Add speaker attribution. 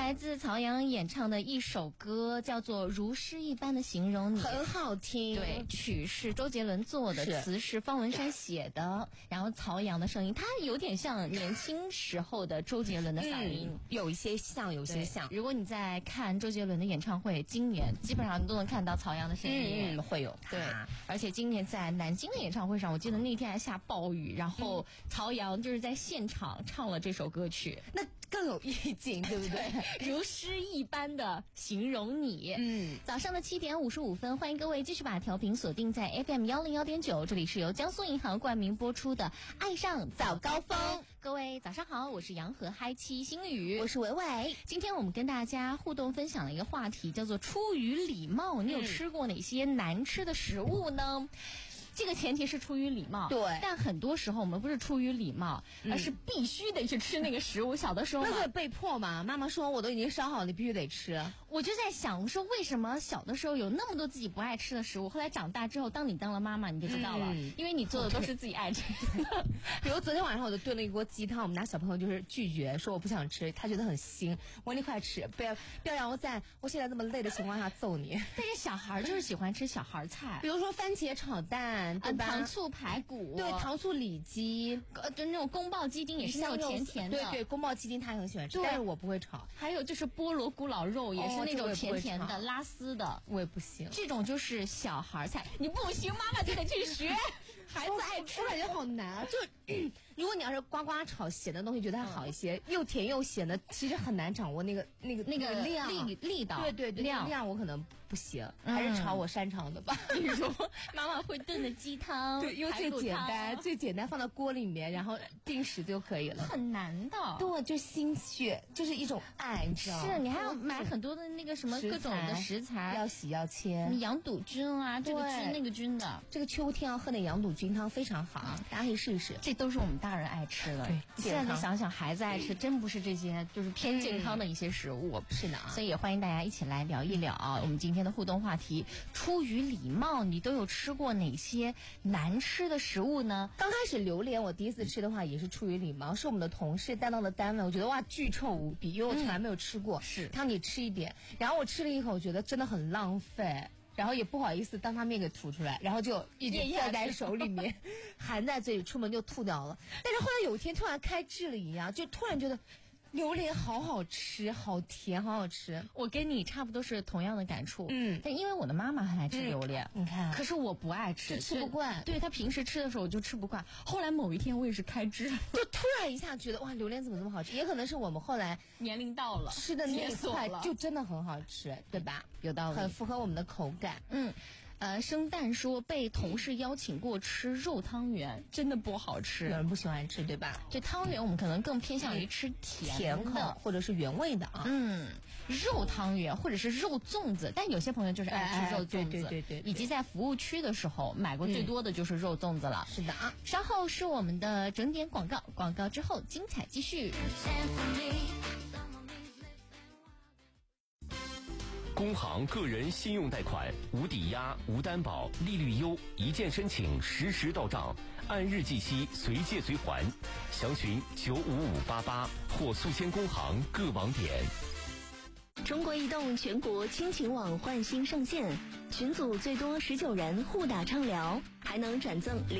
Speaker 1: 来自曹阳演唱的一首歌，叫做《如诗一般的形容你》，
Speaker 2: 很好听。
Speaker 1: 对，曲是周杰伦做的，词是方文山写的，然后曹阳的声音，他有点像年轻时候的周杰伦的嗓音，
Speaker 2: 有一些像，有些像。
Speaker 1: 如果你在看周杰伦的演唱会，今年基本上你都能看到曹阳的声音，
Speaker 2: 会有。
Speaker 1: 对，而且今年在南京的演唱会上，我记得那天还下暴雨，然后曹阳就是在现场唱了这首歌曲，
Speaker 2: 那更有意境，对不对？
Speaker 1: 如诗一般的形容你。早上的7点55分，欢迎各位继续把调频锁定在 FM 101.9，这里是由江苏银行冠名播出的《爱上早高峰》。各位早上好，我是洋河嗨七星宇，
Speaker 2: 我是伟伟。
Speaker 1: 今天我们跟大家互动分享了一个话题，叫做出于礼貌，你有吃过哪些难吃的食物呢？这个前提是出于礼貌，
Speaker 2: 对。
Speaker 1: 但很多时候我们不是出于礼貌，而是必须得去吃那个食物。小的时候
Speaker 2: 那个被迫嘛，妈妈说我都已经烧好了，你必须得吃。
Speaker 1: 我就在想，我说为什么小的时候有那么多自己不爱吃的食物，后来长大之后，当你当了妈妈，你就知道了，因为你做的都是自己爱吃的。
Speaker 2: 比如昨天晚上我就炖了一锅鸡汤，我们家小朋友就是拒绝，说我不想吃，他觉得很腥。我说你快吃，不要让我在我现在这么累的情况下揍你。
Speaker 1: 但是小孩就是喜欢吃小孩菜，
Speaker 2: 比如说番茄炒蛋，对吧？
Speaker 1: 糖醋排骨，
Speaker 2: 对，糖醋里脊，
Speaker 1: 就那种宫保鸡丁也是那种甜甜的。
Speaker 2: 对，宫保鸡丁他也很喜欢吃，但是我不会炒。
Speaker 1: 还有就是菠萝咕老肉也是那种甜甜的拉丝的，
Speaker 2: 我也不行。
Speaker 1: 这种就是小孩菜，你不行，妈妈就得去学。孩子爱吃，
Speaker 2: 我感觉好难啊！就如果你要是呱呱炒咸的东西，觉得还好一些，又甜又咸的，其实很难掌握那个量
Speaker 1: 力道。
Speaker 2: 对，量我可能不行，还是炒我擅长的吧。
Speaker 1: 比如妈妈会炖的鸡汤，
Speaker 2: 对，因为最简单，放到锅里面，然后定时就可以了。
Speaker 1: 很难的，
Speaker 2: 对，就心血，就是一种爱，你知道吗？
Speaker 1: 是你还要买很多的那个什么各种的食材，
Speaker 2: 要洗要切，
Speaker 1: 羊肚菌啊，这个菌那个菌的。
Speaker 2: 这个秋天要喝点羊肚菌汤非常好，大家可以试一试。
Speaker 1: 这都是我们大人爱吃的。
Speaker 2: 对，
Speaker 1: 现在再想想，孩子爱吃真不是这些，就是偏健康的一些食物。
Speaker 2: 是的啊，
Speaker 1: 所以也欢迎大家一起来聊一聊啊。我们今天的互动话题，出于礼貌，你都有吃过哪些难吃的食物呢？
Speaker 2: 刚开始榴莲我第一次吃的话也是出于礼貌，是我们的同事带到了单位，我觉得哇巨臭无比，因为我从来没有吃过。
Speaker 1: 是，
Speaker 2: 他让你吃一点，然后我吃了一口，我觉得真的很浪费。然后也不好意思当他面给吐出来，然后就一直攥在手里面，含在嘴里，出门就吐掉了。但是后来有一天突然开智了一样，就突然觉得榴莲好好吃，好甜，好好吃。
Speaker 1: 我跟你差不多是同样的感触。但因为我的妈妈很爱吃榴莲，
Speaker 2: 你看，
Speaker 1: 可是我不爱吃，
Speaker 2: 就吃不惯。
Speaker 1: 对，她平时吃的时候我就吃不惯。后来某一天我也是开智，
Speaker 2: 就突然一下觉得哇，榴莲怎么这么好吃？也可能是我们后来
Speaker 1: 年龄到了，
Speaker 2: 吃的那一块就真的很好吃，对吧？
Speaker 1: 有道理，
Speaker 2: 很符合我们的口感。
Speaker 1: 生蛋说被同事邀请过吃肉汤圆，真的不好吃。
Speaker 2: 有人不喜欢吃，对吧？
Speaker 1: 这汤圆我们可能更偏向于吃甜
Speaker 2: 口或者是原味的啊。
Speaker 1: 肉汤圆或者是肉粽子，但有些朋友就是爱吃肉粽子，
Speaker 2: 对，
Speaker 1: 以及在服务区的时候买过最多的就是肉粽子了。
Speaker 2: 是的啊。
Speaker 1: 稍后是我们的整点广告，广告之后精彩继续。
Speaker 3: 工行个人信用贷款无抵押、无担保、利率优，一键申请，实时到账，按日计息，随借随还。详询95588或速签工行各网点。
Speaker 4: 中国移动全国亲情网焕新上线，群组最多19人，互打畅聊，还能转赠